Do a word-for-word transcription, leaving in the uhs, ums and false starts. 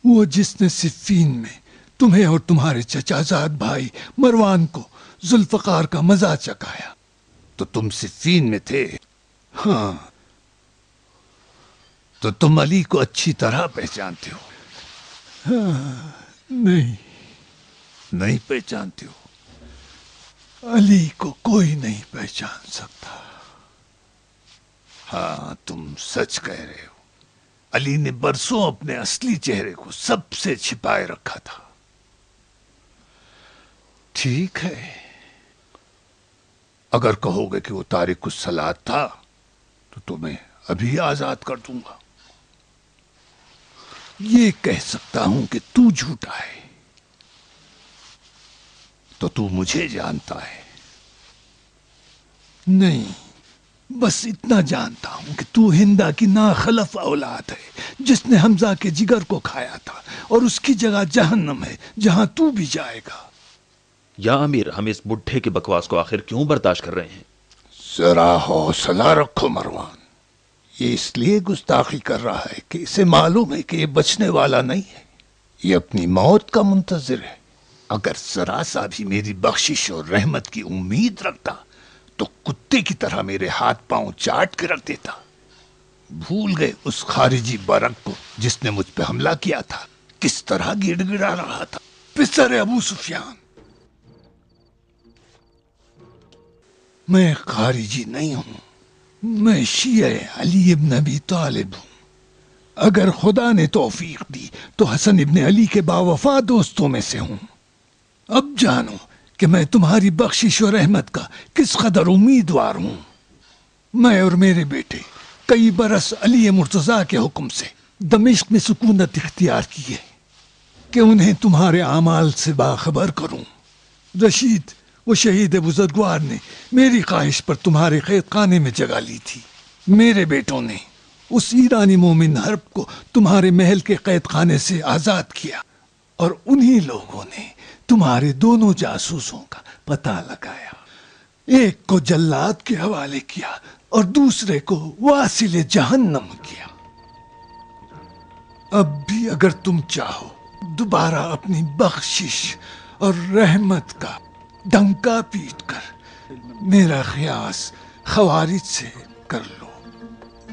وہ جس نے صفین میں تمہیں اور تمہارے چچا زاد بھائی مروان کو ذوالفقار کا مزہ چکایا۔ تو تم صفین میں تھے؟ ہاں۔ تو تم علی کو اچھی طرح پہچانتے ہو؟ ہاں، نہیں نہیں پہچانتے ہو؟ علی کو کوئی نہیں پہچان سکتا۔ ہاں تم سچ کہہ رہے ہو، علی نے برسوں اپنے اصلی چہرے کو سب سے چھپائے رکھا تھا۔ ٹھیک ہے، اگر کہو گے کہ وہ تارک الصلاۃ تھا تو تمہیں ابھی آزاد کر دوں گا۔ یہ کہہ سکتا ہوں کہ تو جھوٹا ہے، تو تو مجھے جانتا ہے؟ نہیں، بس اتنا جانتا ہوں کہ تو ہندا کی ناخلف اولاد ہے جس نے حمزہ کے جگر کو کھایا تھا، اور اس کی جگہ جہنم ہے جہاں تو بھی جائے گا۔ یا امیر، ہم اس بڈھے کی بکواس کو آخر کیوں برداشت کر رہے ہیں؟ ذرا حوصلہ رکھو مروان، یہ اس لیے گستاخی کر رہا ہے کہ اسے معلوم ہے کہ یہ بچنے والا نہیں ہے، یہ اپنی موت کا منتظر ہے۔ اگر ذرا سا بھی میری بخشش اور رحمت کی امید رکھتا تو کتے کی طرح میرے ہاتھ پاؤں چاٹ کے رکھ دیتا۔ بھول گئے اس خارجی برق کو جس نے مجھ پہ حملہ کیا تھا، کس طرح گڑ گڑا رہا تھا؟ پسر ابو سفیان، میں خارجی نہیں ہوں، میں شیعہ علی ابن ابی طالب ہوں۔ اگر خدا نے توفیق دی تو حسن ابن علی کے باوفا دوستوں میں سے ہوں۔ اب جانو کہ میں تمہاری بخشش و رحمت کا کس قدر امیدوار ہوں۔ میں اور میرے بیٹے کئی برس علی مرتضیٰ کے حکم سے دمشق میں سکونت اختیار کی ہے کہ انہیں تمہارے اعمال سے باخبر کروں۔ رشید وہ شہید بزرگوار نے میری خواہش پر تمہارے قید خانے میں جگہ لی تھی۔ میرے بیٹوں نے اس ایرانی مومن حرب کو تمہارے محل کے قید خانے سے آزاد کیا، اور انہی لوگوں نے تمہارے دونوں جاسوسوں کا پتہ لگایا، ایک کو جلاد کے حوالے کیا اور دوسرے کو واصل جہنم کیا۔ اب بھی اگر تم چاہو دوبارہ اپنی بخشش اور رحمت کا ڈنکا پیٹ کر میرا خیاس خوارج سے کر لو۔